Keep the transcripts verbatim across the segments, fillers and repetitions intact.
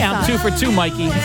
count two for two, Mikey. um,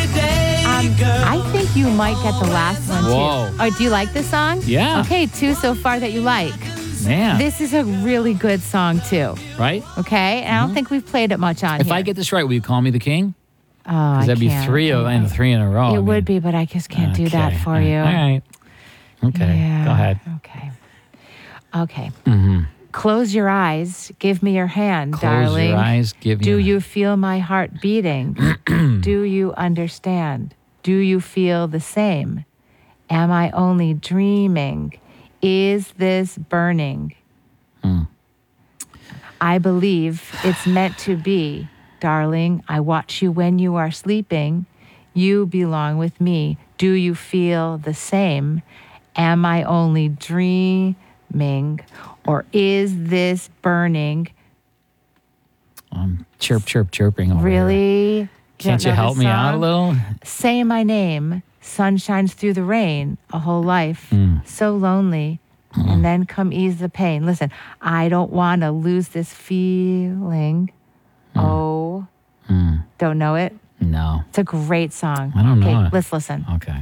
I think you might get the last one, Whoa. too. Oh, do you like this song? Yeah. Okay, two so far that you like. Man. This is a really good song, too. Right? Okay? And I don't think we've played it much on If here. I get this right, will you call me the king? Oh, Because I that'd be can't. three of, and three in a row. It I mean. would be, but I just can't do that Okay. for All right. you. All right. Okay. Yeah. Go ahead. Okay. Okay. Mm-hmm. Close your eyes. Give me your hand, Close darling. your eyes. Give me Do your you feel my heart beating? Do you understand? Do you feel the same? Am I only dreaming? Is this burning? Hmm. I believe it's meant to be, darling. I watch you when you are sleeping. You belong with me. Do you feel the same? Am I only dreaming? Or is this burning? Um, chirp, chirp, chirping over here. Really? Can't Don't you know help the me out a song? little? Say my name. Sun shines through the rain. A whole life. Mm. So lonely. Mm. And then come ease the pain. Listen, I don't want to lose this feeling. Mm. Oh. Mm. Don't know it? No. It's a great song. I don't okay, know it. let's listen. Okay.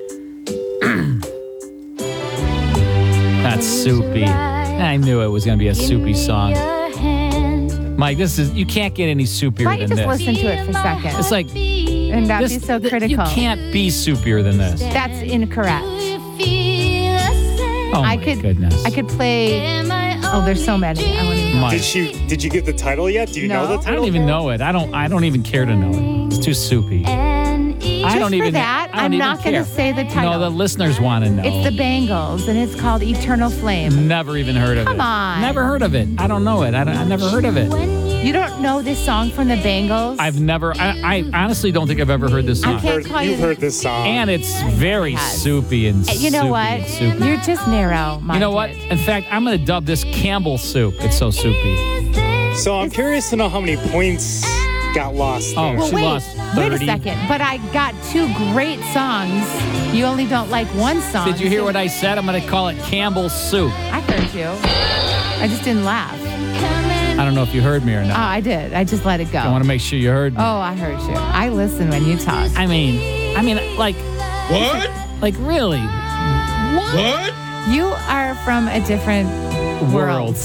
That's soupy. I knew it was going to be a soupy song. Mike, this is, you can't get any soupier Why don't than you just this. listen to it for a second? It's like, And not this, be so th- critical. you can't be soupier than this. That's incorrect. Oh I my could, goodness. I could play. Oh, there's so many. I won't even. Mike, Did she? Did you get the title yet? Do you No. know the I title? don't even know it. I don't. I don't even care to know it. It's too soupy. I Just don't for even. that, I don't I'm even not going care. to say the title. No, the listeners want to know. It's the Bangles, and it's called Eternal Flame. Never even heard of it. Come on. Never heard of it. I don't know it. I, don't, I never heard of it. You don't know this song from the Bangles? I've never. I, I honestly don't think I've ever heard this I song. can't Heard- call you. you've heard this song. And it's very Yes. soupy and You know soupy what? and soupy. You're just narrow. You know what? In fact, I'm going to dub this Campbell soup. It's so soupy. So I'm curious to know how many points got lost Oh, there. Well, she wait, lost wait a thirty. second. But I got two great songs. You only don't like one song. Did you hear what I said? I'm going to call it Campbell soup. I heard you. I just didn't laugh. I don't know if you heard me or Oh, not. I did. I just let it go. I want to make sure you heard me. Oh, I heard you. I listen when you talk. I mean, I mean, like, What? like really, What? You are from a different world.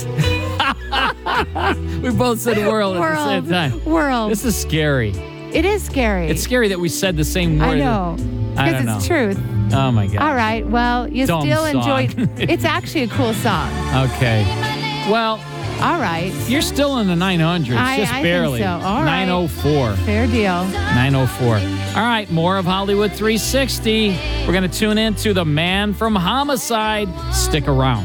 we both said world, at the same World. time. World. This is scary. It is scary. It's scary that we said the same word. I know. I Because don't it's know. truth. Oh my god. All right. Well, you Dumb still song. enjoyed. It's actually a cool song. Okay. Well, All right. you're still in the nine hundreds, I- just I think barely. so. All right. nine oh four. Fair deal. nine oh four. All right, more of Hollywood three sixty. We're going to tune in to the man from Homicide. Stick around.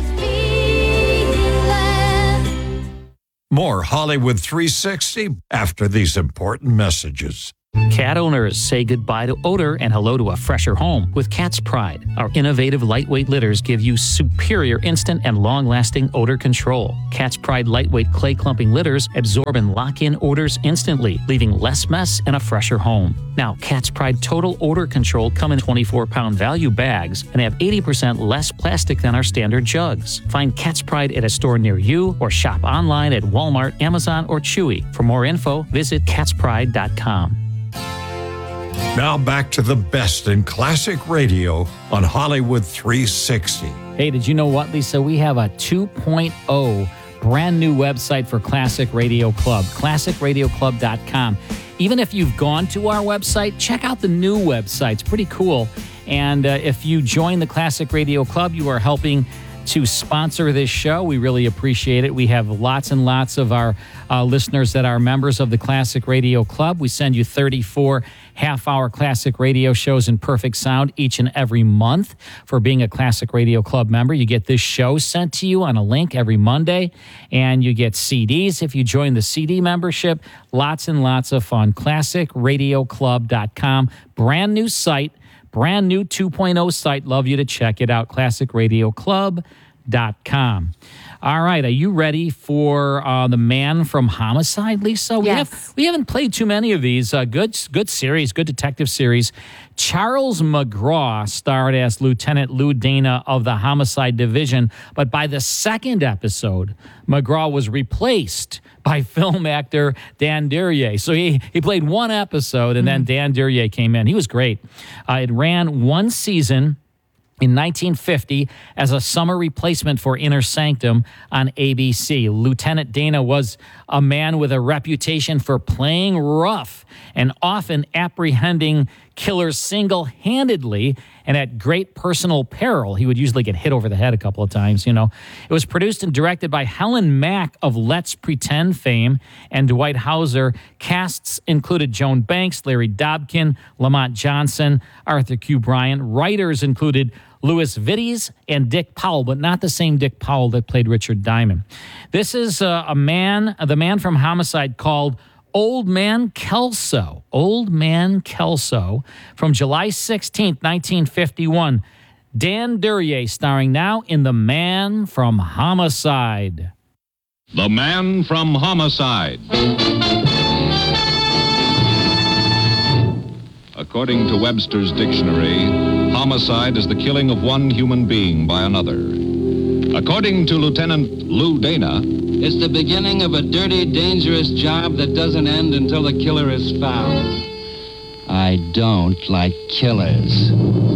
More Hollywood three sixty after these important messages. Cat owners say goodbye to odor and hello to a fresher home with Cat's Pride. Our innovative lightweight litters give you superior instant and long-lasting odor control. Cat's Pride lightweight clay clumping litters absorb and lock in odors instantly, leaving less mess and a fresher home. Now, Cat's Pride Total Odor Control come in twenty-four pound value bags and have eighty percent less plastic than our standard jugs. Find Cat's Pride at a store near you or shop online at Walmart, Amazon, or Chewy. For more info, visit cats pride dot com. Now back to the best in classic radio on Hollywood three sixty. Hey, did you know what, Lisa? We have a two point oh brand new website for Classic Radio Club, classic radio club dot com. Even if you've gone to our website, check out the new website. It's pretty cool. And uh, if you join the Classic Radio Club, you are helping to sponsor this show. We really appreciate it. We have lots and lots of our uh, listeners that are members of the Classic Radio Club. We send you thirty-four half-hour classic radio shows in perfect sound each and every month. For being a Classic Radio Club member, you get this show sent to you on a link every Monday, and you get C Ds if you join the C D membership. Lots and lots of fun. classic radio club dot com. Brand new site. Brand new two point oh site. Love you to check it out. classic radio club dot com. All right, are you ready for uh, The Man from Homicide, Lisa? We Yes. have, we haven't played too many of these. Uh, good, good series, good detective series. Charles McGraw starred as Lieutenant Lou Dana of the Homicide Division, but by the second episode, McGraw was replaced by film actor Dan Duryea. So he, he played one episode, and then Dan Duryea came in. He was great. Uh, it ran one season in nineteen fifty as a summer replacement for Inner Sanctum on A B C. Lieutenant Dana was a man with a reputation for playing rough and often apprehending killers single-handedly and at great personal peril. He would usually get hit over the head a couple of times, you know. It was produced and directed by Helen Mack of Let's Pretend fame and Dwight Hauser. Casts included Joan Banks, Larry Dobkin, Lamont Johnson, Arthur Q. Bryan. Writers included Louis Vittes and Dick Powell, but not the same Dick Powell that played Richard Diamond. This is uh, a man, the man from Homicide, called Old Man Kelso. Old Man Kelso from July sixteenth, nineteen fifty-one. Dan Duryea starring now in The Man from Homicide. The Man from Homicide. According to Webster's dictionary, homicide is the killing of one human being by another. According to Lieutenant Lou Dana, it's the beginning of a dirty, dangerous job that doesn't end until the killer is found. I don't like killers.